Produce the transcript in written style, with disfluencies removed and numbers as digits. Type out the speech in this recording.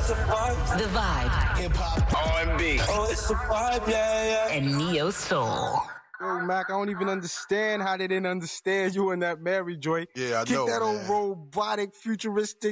it's a vibe. The Vibe. Hip-hop, R&B. Oh, it's a vibe, yeah. And Neo Soul. Yo, Mac, I don't even understand how they didn't understand you in that Mary joint. Yeah, I Kick know, that old man. robotic, futuristic